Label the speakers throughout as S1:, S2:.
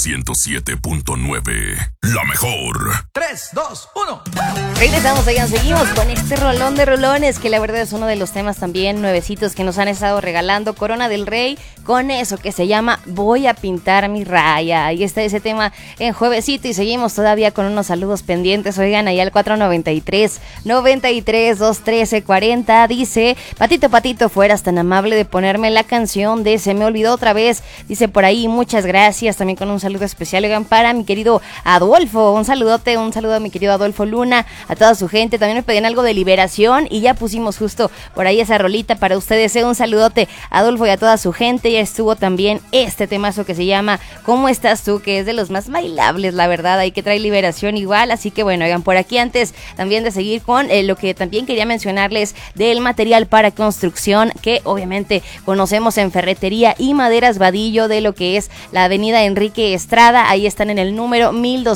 S1: 107.9. La mejor.
S2: 3, 2, 1.
S3: Regresamos, oigan, seguimos con este rolón de rolones, que la verdad es uno de los temas también nuevecitos que nos han estado regalando Corona del Rey, con eso que se llama Voy a pintar mi raya. Ahí está ese tema en Juevesito y seguimos todavía con unos saludos pendientes, oigan, ahí al 493-93-213-40, dice, Patito, fueras tan amable de ponerme la canción de Se me olvidó otra vez, dice por ahí, muchas gracias, también con un saludo especial, oigan, para mi querido Adolfo, un saludo a mi querido Adolfo Luna, a toda su gente, también me pedían algo de Liberación y ya pusimos justo por ahí esa rolita para ustedes, un saludote a Adolfo y a toda su gente, ya estuvo también este temazo que se llama ¿Cómo estás tú?, que es de los más bailables, la verdad, ahí que trae Liberación igual, así que bueno, oigan, por aquí antes también de seguir con lo que también quería mencionarles del material para construcción, que obviamente conocemos en Ferretería y Maderas Vadillo, de lo que es la avenida Enrique Estrada, ahí están en el número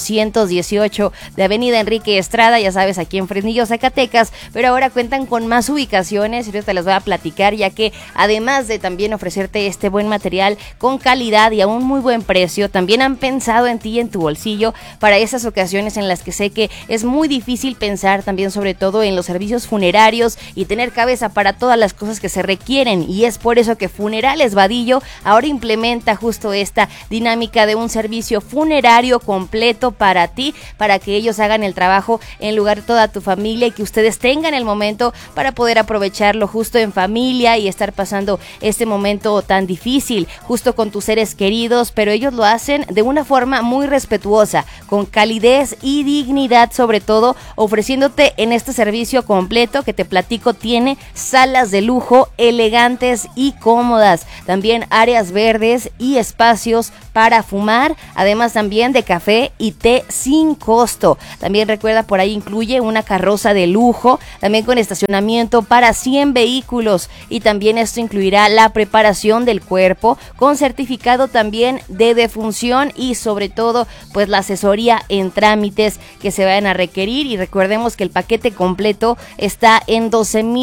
S3: 1218 de avenida Enrique Estrada, ya sabes, aquí en Fresnillo, Zacatecas, pero ahora cuentan con más ubicaciones y yo te las voy a platicar, ya que además de también ofrecerte este buen material con calidad y a un muy buen precio, también han pensado en ti y en tu bolsillo para esas ocasiones en las que sé que es muy difícil pensar también sobre todo en los servicios funerarios y tener cabeza para todas las cosas que se requieren, y es por eso que Funerales Vadillo ahora implementa justo esta dinámica de un servicio funerario completo para ti, para que ellos hagan el trabajo en lugar de toda tu familia y que ustedes tengan el momento para poder aprovecharlo justo en familia y estar pasando este momento tan difícil justo con tus seres queridos, pero ellos lo hacen de una forma muy respetuosa, con calidez y dignidad, sobre todo ofreciéndote en este servicio completo que te platico, tiene salas de lujo elegantes y cómodas, también áreas verdes y espacios para fumar, además también de café y té sin costo. También recuerda, por ahí incluye una carroza de lujo, también con estacionamiento para 100 vehículos, y también esto incluirá la preparación del cuerpo con certificado también de defunción y sobre todo pues la asesoría en trámites que se vayan a requerir. Y recordemos que el paquete completo está en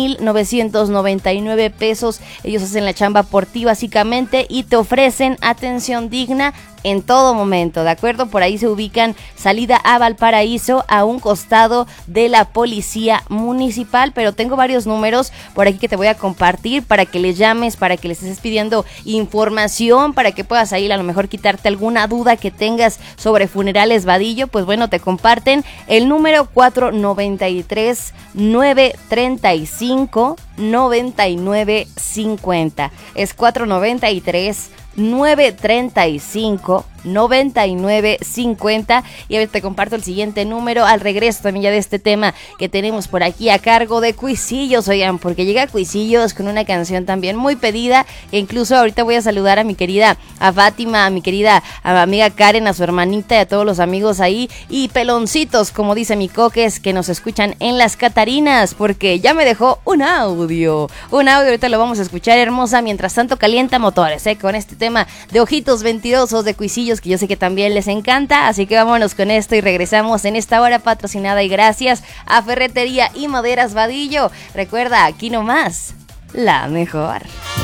S3: 12,999 pesos. Ellos hacen la chamba por ti básicamente y te ofrecen atención digna en todo momento, ¿de acuerdo? Por ahí se ubican salida a Valparaíso, a un costado de la Policía Municipal, pero tengo varios números por aquí que te voy a compartir para que les llames, para que les estés pidiendo información, para que puedas ahí a lo mejor quitarte alguna duda que tengas sobre Funerales Vadillo. Pues bueno, te comparten el número 493-935-9950. Es 493-935-9950. Y a ver, te comparto el siguiente número al regreso también ya de este tema que tenemos por aquí a cargo de Cuisillos, oigan, porque llega Cuisillos con una canción también muy pedida, e incluso ahorita voy a saludar a mi querida, a Fátima, a mi querida amiga Karen, a su hermanita y a todos los amigos ahí, y peloncitos, como dice mi Coques, que nos escuchan en Las Catarinas, porque ya me dejó un audio, ahorita lo vamos a escuchar, hermosa. Mientras tanto calienta motores, con este tema de Ojitos Mentirosos de Cuisillos, que yo sé que también les encanta, así que vámonos con esto y regresamos en esta hora patrocinada y gracias a Ferretería y Maderas Vadillo. Recuerda, aquí nomás, la mejor.